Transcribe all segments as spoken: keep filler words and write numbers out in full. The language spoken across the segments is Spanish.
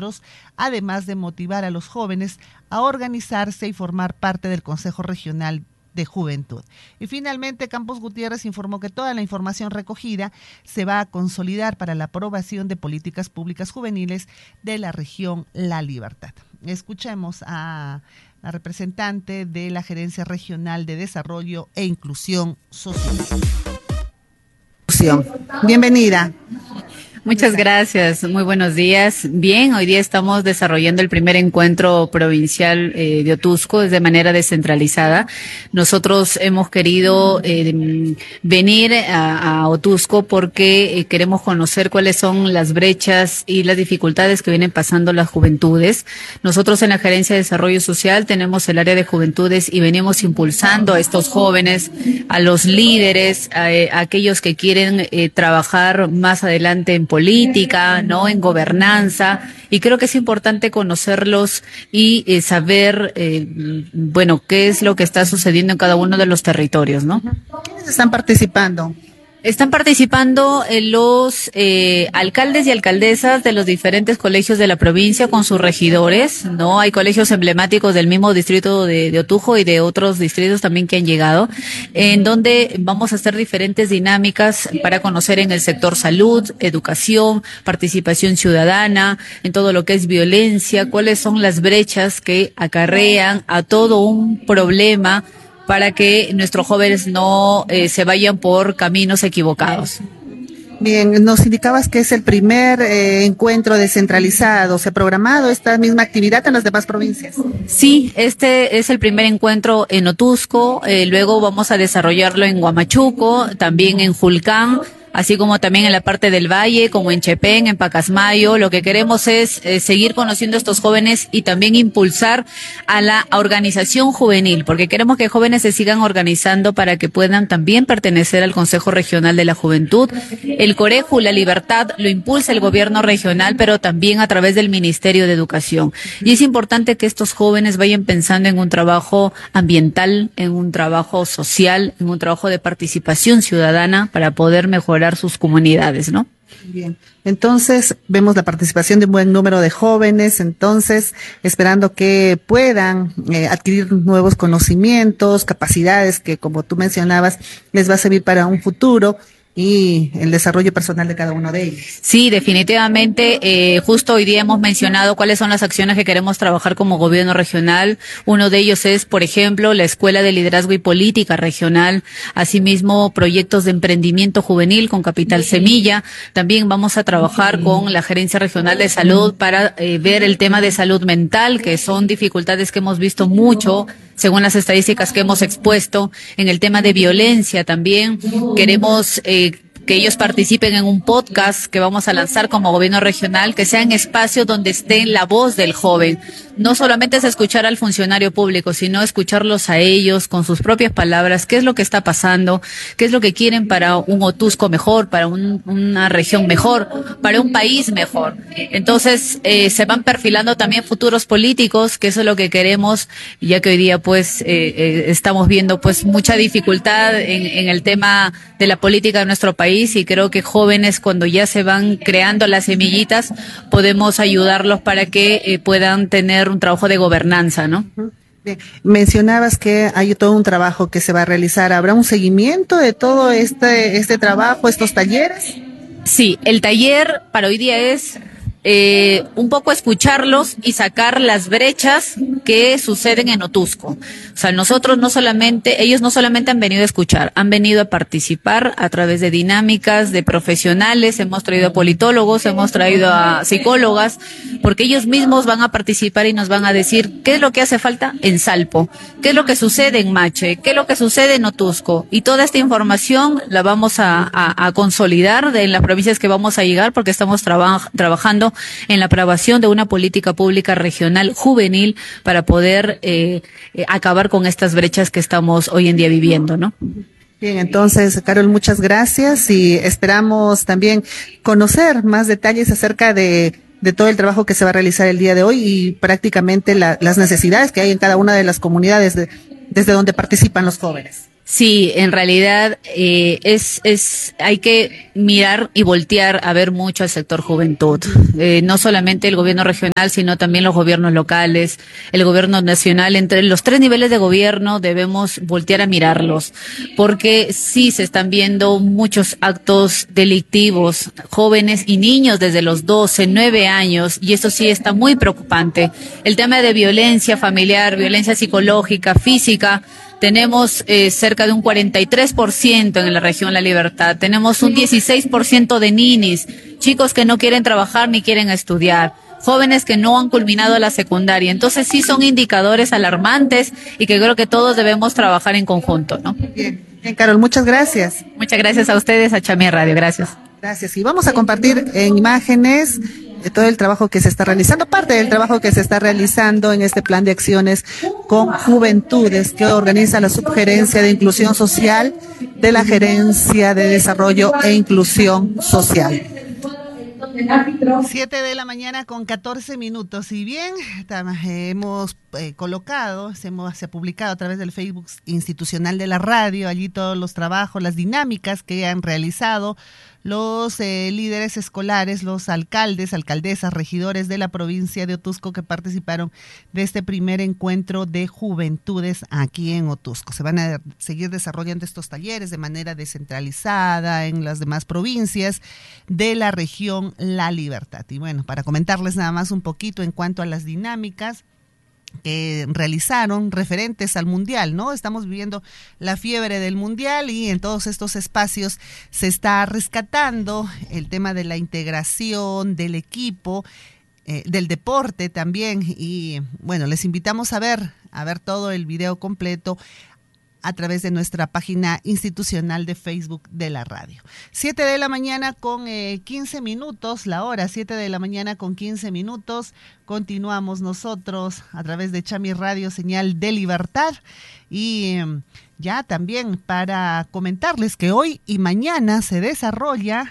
encuentros, además de motivar a los jóvenes a organizarse y formar parte del Consejo Regional de Juventud. Y finalmente, Campos Gutiérrez informó que toda la información recogida se va a consolidar para la aprobación de políticas públicas juveniles de la región La Libertad. Escuchemos a la representante de la Gerencia Regional de Desarrollo e Inclusión Social. Bienvenida. Muchas gracias, muy buenos días. Bien, hoy día estamos desarrollando el primer encuentro provincial eh, de Otuzco de manera descentralizada. Nosotros hemos querido eh, venir a, a Otuzco porque eh, queremos conocer cuáles son las brechas y las dificultades que vienen pasando las juventudes. Nosotros en la Gerencia de Desarrollo Social tenemos el área de juventudes y venimos impulsando a estos jóvenes, a los líderes, a, a aquellos que quieren eh, trabajar más adelante en política, ¿no? En gobernanza, y creo que es importante conocerlos y eh, saber, eh, bueno, qué es lo que está sucediendo en cada uno de los territorios, ¿no? ¿Quiénes están participando? Están participando eh, los eh, alcaldes y alcaldesas de los diferentes colegios de la provincia con sus regidores, ¿no? Hay colegios emblemáticos del mismo distrito de, de Otujo y de otros distritos también que han llegado, en donde vamos a hacer diferentes dinámicas para conocer en el sector salud, educación, participación ciudadana, en todo lo que es violencia, cuáles son las brechas que acarrean a todo un problema para que nuestros jóvenes no eh, se vayan por caminos equivocados. Bien, nos indicabas que es el primer eh, encuentro descentralizado. ¿Se ha programado esta misma actividad en las demás provincias? Sí, este es el primer encuentro en Otuzco, eh, luego vamos a desarrollarlo en Huamachuco, también en Julcán, así como también en la parte del Valle, como en Chepén, en Pacasmayo. Lo que queremos es eh, seguir conociendo a estos jóvenes y también impulsar a la organización juvenil, porque queremos que jóvenes se sigan organizando para que puedan también pertenecer al Consejo Regional de la Juventud. El Coreju, La Libertad, lo impulsa el gobierno regional, pero también a través del Ministerio de Educación. Y es importante que estos jóvenes vayan pensando en un trabajo ambiental, en un trabajo social, en un trabajo de participación ciudadana para poder mejorar sus comunidades, ¿no? Bien, entonces vemos la participación de un buen número de jóvenes, entonces esperando que puedan eh, adquirir nuevos conocimientos, capacidades que, como tú mencionabas, les va a servir para un futuro y el desarrollo personal de cada uno de ellos. Sí, definitivamente. Eh, justo hoy día hemos mencionado cuáles son las acciones que queremos trabajar como gobierno regional. Uno de ellos es, por ejemplo, la Escuela de Liderazgo y Política Regional. Asimismo, proyectos de emprendimiento juvenil con Capital Semilla. También vamos a trabajar con la Gerencia Regional de Salud para eh, ver el tema de salud mental, que son dificultades que hemos visto mucho según las estadísticas que hemos expuesto. En el tema de violencia también queremos eh, que ellos participen en un podcast que vamos a lanzar como gobierno regional, que sea en espacios donde esté la voz del joven. No solamente es escuchar al funcionario público, sino escucharlos a ellos con sus propias palabras, qué es lo que está pasando, qué es lo que quieren para un Otuzco mejor, para un, una región mejor, para un país mejor. Entonces, eh, se van perfilando también futuros políticos, que eso es lo que queremos, ya que hoy día pues eh, eh, estamos viendo pues mucha dificultad en, en el tema de la política de nuestro país, y creo que jóvenes, cuando ya se van creando las semillitas, podemos ayudarlos para que eh, puedan tener un trabajo de gobernanza, ¿no? Bien. Mencionabas que hay todo un trabajo que se va a realizar. ¿Habrá un seguimiento de todo este este trabajo, estos talleres? Sí, el taller para hoy día es eh, un poco escucharlos y sacar las brechas que suceden en Otuzco. O sea, nosotros no solamente, ellos no solamente han venido a escuchar, han venido a participar a través de dinámicas, de profesionales, hemos traído a politólogos, hemos traído a psicólogas, porque ellos mismos van a participar y nos van a decir qué es lo que hace falta en Salpo, qué es lo que sucede en Mache, qué es lo que sucede en Otuzco. Y toda esta información la vamos a, a, a consolidar de, en las provincias que vamos a llegar, porque estamos traba, trabajando en la aprobación de una política pública regional juvenil para poder eh, eh, acabar con estas brechas que estamos hoy en día viviendo, ¿no? Bien, entonces, Carol, muchas gracias y esperamos también conocer más detalles acerca de, de todo el trabajo que se va a realizar el día de hoy y prácticamente la, las necesidades que hay en cada una de las comunidades de, desde donde participan los jóvenes. Sí, en realidad eh, es, es, hay que mirar y voltear a ver mucho al sector juventud. Eh, no solamente el gobierno regional, sino también los gobiernos locales, el gobierno nacional. Entre los tres niveles de gobierno debemos voltear a mirarlos, porque sí se están viendo muchos actos delictivos, jóvenes y niños desde los doce, nueve años, y eso sí está muy preocupante. El tema de violencia familiar, violencia psicológica, física. Tenemos eh, cerca de un cuarenta y tres por ciento en la región La Libertad. Tenemos un dieciséis por ciento de ninis, chicos que no quieren trabajar ni quieren estudiar, jóvenes que no han culminado la secundaria. Entonces sí son indicadores alarmantes y que creo que todos debemos trabajar en conjunto, ¿no? Bien, bien, Carol, muchas gracias. Muchas gracias a ustedes, a Chami Radio. Gracias. Gracias. Y vamos a compartir en imágenes de todo el trabajo que se está realizando, parte del trabajo que se está realizando en este plan de acciones con juventudes que organiza la Subgerencia de Inclusión Social de la Gerencia de Desarrollo e Inclusión Social. Siete de la mañana con catorce minutos. Y bien, hemos eh, colocado, se, hemos, se ha publicado a través del Facebook institucional de la radio, allí todos los trabajos, las dinámicas que han realizado los eh, líderes escolares, los alcaldes, alcaldesas, regidores de la provincia de Otusco que participaron de este primer encuentro de juventudes aquí en Otusco. Se van a seguir desarrollando estos talleres de manera descentralizada en las demás provincias de la región La Libertad. Y bueno, para comentarles nada más un poquito en cuanto a las dinámicas que realizaron referentes al mundial, ¿no? Estamos viviendo la fiebre del mundial y en todos estos espacios se está rescatando el tema de la integración del equipo, eh, del deporte también. Y bueno, les invitamos a ver, a ver todo el video completo a través de nuestra página institucional de Facebook de la radio. Siete de la mañana con eh, quince minutos, la hora, siete de la mañana con quince minutos. Continuamos nosotros a través de Chami Radio, señal de Libertad. Y eh, ya también para comentarles que hoy y mañana se desarrolla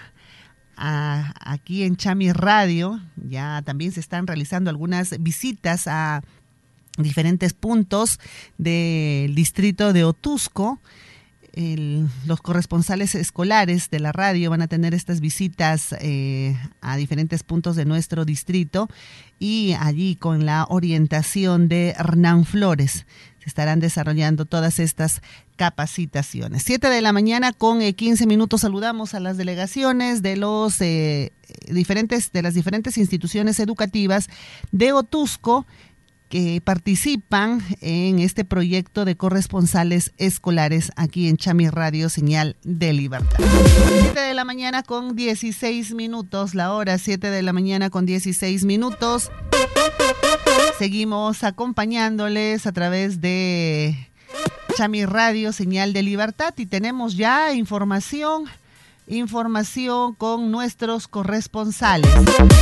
a, aquí en Chami Radio, ya también se están realizando algunas visitas a diferentes puntos del distrito de Otusco. El, los corresponsales escolares de la radio van a tener estas visitas eh, a diferentes puntos de nuestro distrito y allí con la orientación de Hernán Flores se estarán desarrollando todas estas capacitaciones. Siete de la mañana con eh, quince minutos. Saludamos a las delegaciones de los eh, diferentes de las diferentes instituciones educativas de Otusco que participan en este proyecto de corresponsales escolares aquí en Chami Radio, señal de Libertad. siete de la mañana con dieciséis minutos, la hora siete de la mañana con dieciséis minutos. Seguimos acompañándoles a través de Chami Radio, señal de Libertad, y tenemos ya información, información con nuestros corresponsales.